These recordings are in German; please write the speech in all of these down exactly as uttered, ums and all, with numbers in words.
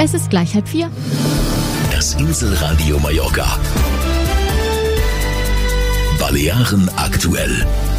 Es ist gleich halb vier. Das Inselradio Mallorca. Balearen aktuell.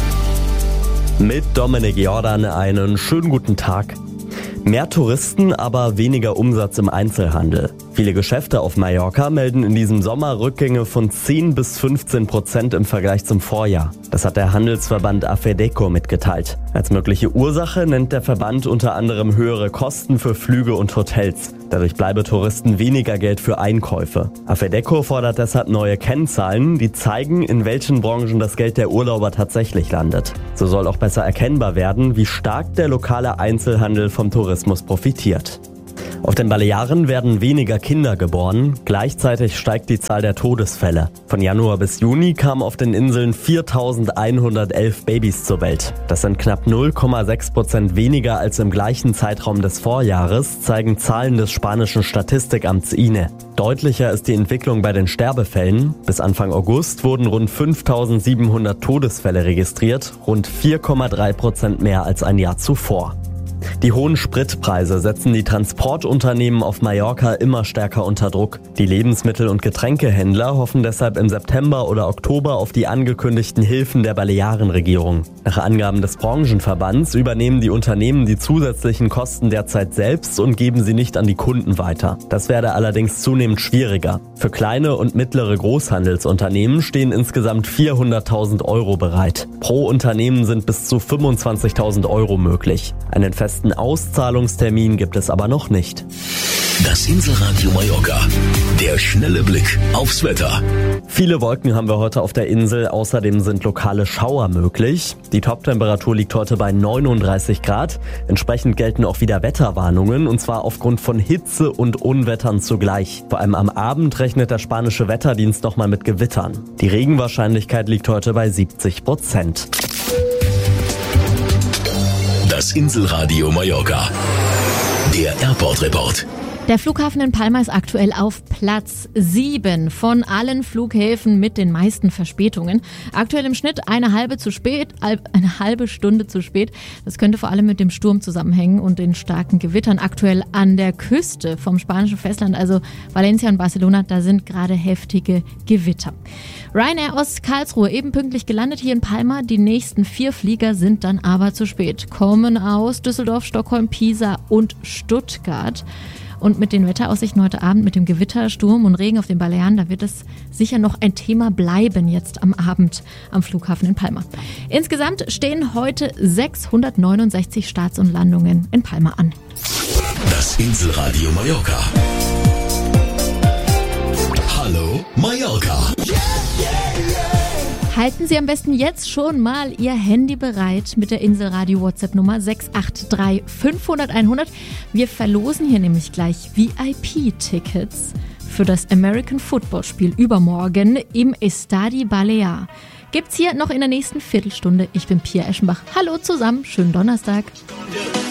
Mit Dominik Jordan einen schönen guten Tag. Mehr Touristen, aber weniger Umsatz im Einzelhandel. Viele Geschäfte auf Mallorca melden in diesem Sommer Rückgänge von zehn bis fünfzehn Prozent im Vergleich zum Vorjahr. Das hat der Handelsverband AFEDECO mitgeteilt. Als mögliche Ursache nennt der Verband unter anderem höhere Kosten für Flüge und Hotels. Dadurch bleibe Touristen weniger Geld für Einkäufe. AFEDECO fordert deshalb neue Kennzahlen, die zeigen, in welchen Branchen das Geld der Urlauber tatsächlich landet. So soll auch besser erkennbar werden, wie stark der lokale Einzelhandel vom Tourismus profitiert. Auf den Balearen werden weniger Kinder geboren, gleichzeitig steigt die Zahl der Todesfälle. Von Januar bis Juni kamen auf den Inseln viertausendeinhundertelf Babys zur Welt. Das sind knapp null Komma sechs Prozent weniger als im gleichen Zeitraum des Vorjahres, zeigen Zahlen des spanischen Statistikamts I N E. Deutlicher ist die Entwicklung bei den Sterbefällen. Bis Anfang August wurden rund fünftausendsiebenhundert Todesfälle registriert, rund vier Komma drei Prozent mehr als ein Jahr zuvor. Die hohen Spritpreise setzen die Transportunternehmen auf Mallorca immer stärker unter Druck. Die Lebensmittel- und Getränkehändler hoffen deshalb im September oder Oktober auf die angekündigten Hilfen der Balearenregierung. Nach Angaben des Branchenverbands übernehmen die Unternehmen die zusätzlichen Kosten derzeit selbst und geben sie nicht an die Kunden weiter. Das werde allerdings zunehmend schwieriger. Für kleine und mittlere Großhandelsunternehmen stehen insgesamt vierhunderttausend Euro bereit. Pro Unternehmen sind bis zu fünfundzwanzigtausend Euro möglich. Einen festen Auszahlungstermin gibt es aber noch nicht. Das Inselradio Mallorca. Der schnelle Blick aufs Wetter. Viele Wolken haben wir heute auf der Insel. Außerdem sind lokale Schauer möglich. Die Toptemperatur liegt heute bei neununddreißig Grad. Entsprechend gelten auch wieder Wetterwarnungen, und zwar aufgrund von Hitze und Unwettern zugleich. Vor allem am Abend rechnet der spanische Wetterdienst nochmal mit Gewittern. Die Regenwahrscheinlichkeit liegt heute bei siebzig Prozent. Das Inselradio Mallorca. Der Airport Report. Der Flughafen in Palma ist aktuell auf Platz sieben von allen Flughäfen mit den meisten Verspätungen. Aktuell im Schnitt eine halbe zu spät, eine halbe Stunde zu spät. Das könnte vor allem mit dem Sturm zusammenhängen und den starken Gewittern aktuell an der Küste vom spanischen Festland, also Valencia und Barcelona. Da sind gerade heftige Gewitter. Ryanair aus Karlsruhe eben pünktlich gelandet hier in Palma. Die nächsten vier Flieger sind dann aber zu spät. Kommen aus Düsseldorf, Stockholm, Pisa und Stuttgart. Und mit den Wetteraussichten heute Abend, mit dem Gewitter, Sturm und Regen auf den Balearen, da wird es sicher noch ein Thema bleiben jetzt am Abend am Flughafen in Palma. Insgesamt stehen heute sechshundertneunundsechzig Starts und Landungen in Palma an. Das Inselradio Mallorca. Hallo Mallorca. Halten Sie am besten jetzt schon mal Ihr Handy bereit mit der Inselradio WhatsApp-Nummer sechs acht drei fünf null null hundert. Wir verlosen hier nämlich gleich V I P-Tickets für das American Football-Spiel übermorgen im Estadi Balear. Gibt's hier noch in der nächsten Viertelstunde. Ich bin Pia Eschenbach. Hallo zusammen, schönen Donnerstag.